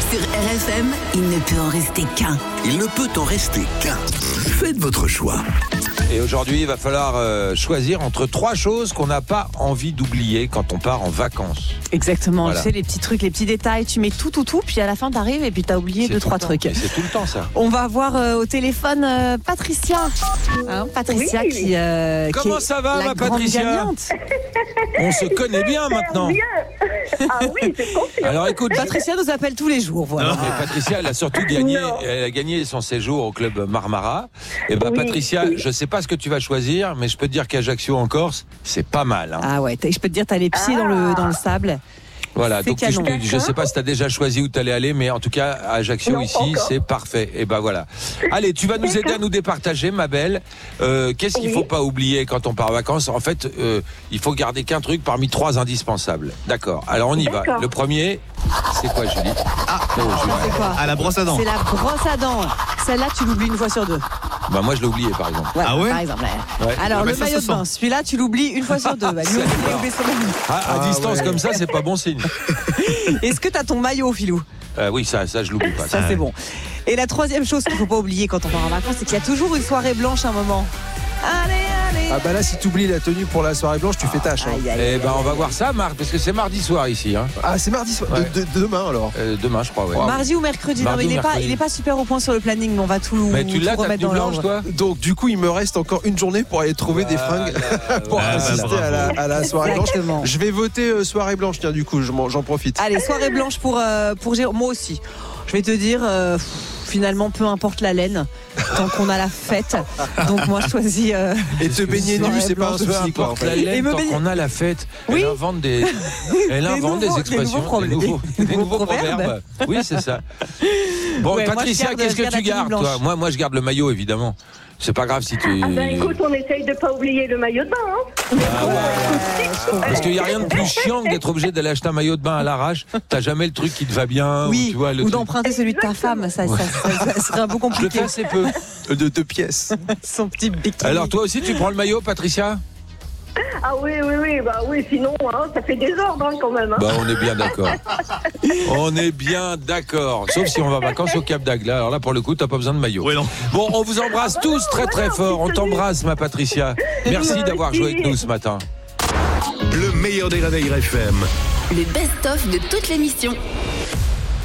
Sur RFM, il ne peut en rester qu'un. Il ne peut en rester qu'un. Faites votre choix. Et aujourd'hui, il va falloir choisir entre 3 choses qu'on n'a pas envie d'oublier quand on part en vacances. Exactement, Voilà. tu sais, les petits trucs, les petits détails, tu mets tout, puis à la fin t'arrives et puis t'as oublié 2-3 trucs. Et c'est tout le temps ça. On va voir au téléphone Patricia. Patricia Oui. qui Comment est ça va, la ma grande Patricia? Gagnante. On se connaît bien maintenant. Bien. Ah oui, c'est confiant. Alors écoute, Patricia nous appelle tous les jours, voilà. non, mais Patricia, elle a surtout gagné. Non. Elle a gagné son séjour au club Marmara. Et ben Oui, Patricia, oui. je sais pas ce que tu vas choisir, mais je peux te dire qu'Ajaccio en Corse, c'est pas mal. Hein. Ah ouais, je peux te dire, t'as les pieds dans le sable. Voilà, c'est donc canon. je sais pas si tu as déjà choisi où tu allais aller, mais en tout cas, à Ajaccio Non, ici, pas encore. c'est parfait. Et ben voilà. Allez, tu vas nous aider à nous départager, ma belle. Qu'est-ce qu'il Oui. faut pas oublier quand on part en vacances? En fait, il faut garder qu'un truc parmi 3 indispensables. D'accord. Alors on y va. D'accord. Le premier, c'est quoi, Julie? Julie. C'est quoi? À la brosse à dents. C'est la brosse à dents. Celle-là, tu l'oublies une fois sur 2. Bah moi, je l'ai oublié, par exemple. Ah ouais? Par exemple. Ouais. Alors, Mais le ça maillot se de bain, celui-là, tu l'oublies une fois sur 2. Bah, lui aussi, il a oublié son maillot. À distance comme ça, c'est pas bon signe. Est-ce que t'as ton maillot, Philou? Oui, ça, je l'oublie pas. Ça, c'est bon. Et la troisième chose qu'il faut pas oublier quand on part en vacances, c'est qu'il y a toujours une soirée blanche à un moment. Allez. Ah bah là, si tu oublies la tenue pour la soirée blanche, tu fais tâche. Hein. Aïe, aïe, Eh aïe, ben, on aïe, va aïe. voir ça, Marc, parce que c'est mardi soir ici. Hein. Ah, c'est mardi soir. Ouais. Demain alors. Demain, je crois, ouais. Mardi ou mercredi. Non, Mardi mais ou mercredi. il est pas super au point sur le planning, mais on va tout Mais tu l'as, tout ta remettre tenue dans blanche, l'ordre. toi? Donc du coup, il me reste encore une journée pour aller trouver des fringues pour assister à la soirée blanche. Exactement. Je vais voter soirée blanche, tiens, du coup, j'en profite. Allez, soirée blanche pour Jérôme. Moi aussi. Je vais te dire, finalement, peu importe la laine, tant qu'on a la fête. Donc moi, je choisis. Et te baigner nu, c'est pas un Peu souci, quoi. En importe la fait. Et laine, me tant baigner- qu'on a la fête, Oui. elle invente des expressions, des nouveaux proverbes. Oui, c'est ça. Bon, Ouais, moi, Patricia, je garde- qu'est-ce je que garde tu la tenue gardes, toi? blanche. Moi, je garde le maillot, évidemment. C'est pas grave si tu... Ah ben écoute, on essaye de pas oublier le maillot de bain. Hein. Ah ouais. Parce qu'il n'y a rien de plus chiant que d'être obligé d'aller acheter un maillot de bain à l'arrache. T'as jamais le truc qui te va bien. Oui, tu vois, le ou truc. d'emprunter celui de ta femme, ça serait un peu Je le compliqué. fais assez peu. De 2 pièces. Son petit bikini. Alors toi aussi, tu prends le maillot, Patricia? Ah oui, bah oui, sinon, hein, ça fait désordre hein, quand même. Hein. Bah, on est bien d'accord. On est bien d'accord. Sauf si on va en vacances au Cap d'Agla. Alors là, pour le coup, t'as pas besoin de maillot. Ouais, non. Bon, on vous embrasse tous très très fort. On t'embrasse, ma Patricia. Merci Moi d'avoir aussi. joué avec nous ce matin. Le meilleur des réveils FM. Le best-of de toute l'émission.